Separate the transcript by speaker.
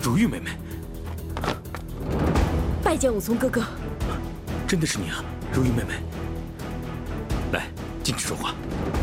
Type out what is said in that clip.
Speaker 1: 如玉妹妹，
Speaker 2: 拜见武松哥哥。
Speaker 1: 真的是你啊，如玉妹妹。来，进去说话。